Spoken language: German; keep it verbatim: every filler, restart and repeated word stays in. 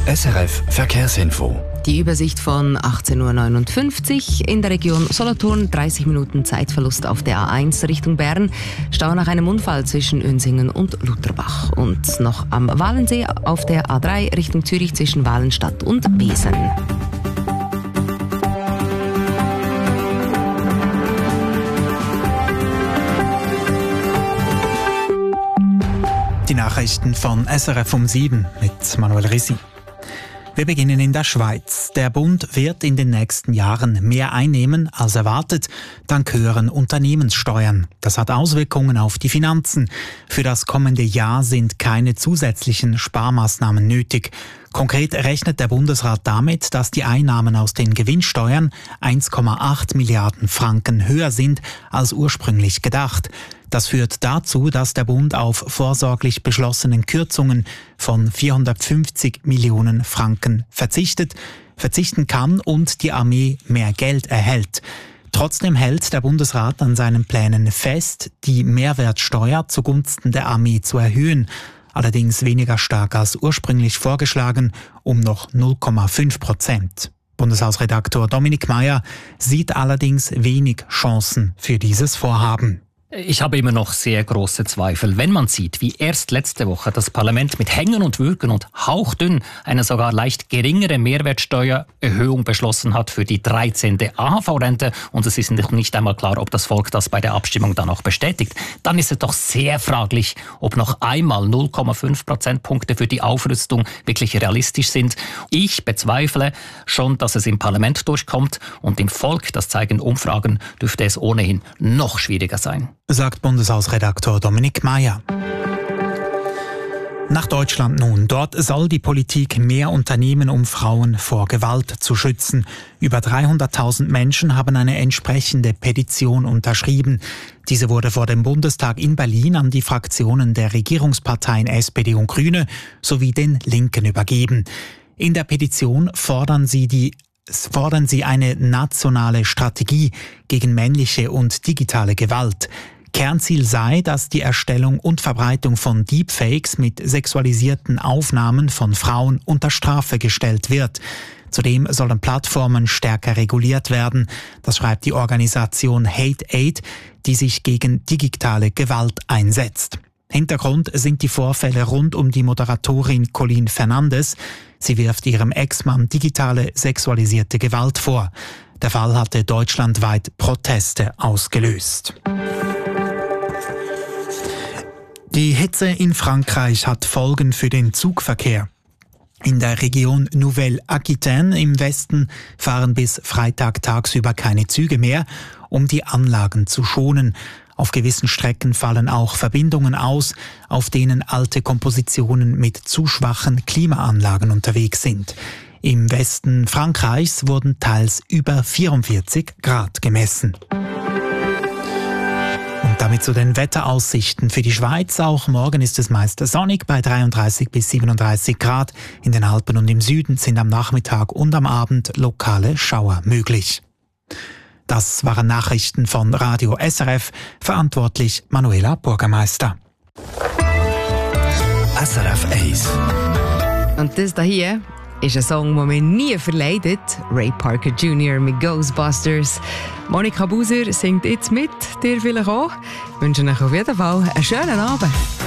S R F Verkehrsinfo. Die Übersicht von achtzehn Uhr neunundfünfzig. In der Region Solothurn dreißig Minuten Zeitverlust auf der A eins Richtung Bern. Stau nach einem Unfall zwischen Unsingen und Lutherbach. Und noch am Walensee auf der A drei Richtung Zürich zwischen Walenstadt und Besen. Die Nachrichten von S R F um sieben mit Manuel Rissi. Wir beginnen in der Schweiz. Der Bund wird in den nächsten Jahren mehr einnehmen als erwartet, dank höheren Unternehmenssteuern. Das hat Auswirkungen auf die Finanzen. Für das kommende Jahr sind keine zusätzlichen Sparmaßnahmen nötig. Konkret rechnet der Bundesrat damit, dass die Einnahmen aus den Gewinnsteuern eins Komma acht Milliarden Franken höher sind als ursprünglich gedacht. Das führt dazu, dass der Bund auf vorsorglich beschlossenen Kürzungen von vierhundertfünfzig Millionen Franken verzichtet, verzichten kann und die Armee mehr Geld erhält. Trotzdem hält der Bundesrat an seinen Plänen fest, die Mehrwertsteuer zugunsten der Armee zu erhöhen. Allerdings weniger stark als ursprünglich vorgeschlagen, um noch null Komma fünf Prozent. Bundeshausredaktor Dominik Meyer sieht allerdings wenig Chancen für dieses Vorhaben. Ich habe immer noch sehr große Zweifel, wenn man sieht, wie erst letzte Woche das Parlament mit Hängen und Würgen und hauchdünn eine sogar leicht geringere Mehrwertsteuererhöhung beschlossen hat für die dreizehnte A H V-Rente und es ist noch nicht einmal klar, ob das Volk das bei der Abstimmung dann auch bestätigt, dann ist es doch sehr fraglich, ob noch einmal null Komma fünf Prozentpunkte für die Aufrüstung wirklich realistisch sind. Ich bezweifle schon, dass es im Parlament durchkommt und im Volk, das zeigen Umfragen, dürfte es ohnehin noch schwieriger sein. Sagt Bundeshausredaktor Dominik Meyer. Nach Deutschland nun. Dort soll die Politik mehr unternehmen, um Frauen vor Gewalt zu schützen. Über dreihunderttausend Menschen haben eine entsprechende Petition unterschrieben. Diese wurde vor dem Bundestag in Berlin an die Fraktionen der Regierungsparteien S P D und Grüne sowie den Linken übergeben. In der Petition fordern sie die fordern sie eine nationale Strategie gegen männliche und digitale Gewalt. Kernziel sei, dass die Erstellung und Verbreitung von Deepfakes mit sexualisierten Aufnahmen von Frauen unter Strafe gestellt wird. Zudem sollen Plattformen stärker reguliert werden. Das schreibt die Organisation Hate Aid, die sich gegen digitale Gewalt einsetzt. Hintergrund sind die Vorfälle rund um die Moderatorin Colleen Fernandes. Sie wirft ihrem Ex-Mann digitale sexualisierte Gewalt vor. Der Fall hatte deutschlandweit Proteste ausgelöst. Die Hitze in Frankreich hat Folgen für den Zugverkehr. In der Region Nouvelle-Aquitaine im Westen fahren bis Freitag tagsüber keine Züge mehr, um die Anlagen zu schonen. Auf gewissen Strecken fallen auch Verbindungen aus, auf denen alte Kompositionen mit zu schwachen Klimaanlagen unterwegs sind. Im Westen Frankreichs wurden teils über vierundvierzig Grad gemessen. Und damit zu den Wetteraussichten für die Schweiz. Auch morgen ist es meist sonnig bei dreiunddreißig bis siebenunddreißig Grad. In den Alpen und im Süden sind am Nachmittag und am Abend lokale Schauer möglich. Das waren Nachrichten von Radio S R F, verantwortlich Manuela Bürgermeister. S R F eins. Und das hier ist ein Song, den mir nie verleidet. Ray Parker Junior mit Ghostbusters. Monika Buser singt jetzt mit, dir vielleicht auch. Ich wünsche euch auf jeden Fall einen schönen Abend.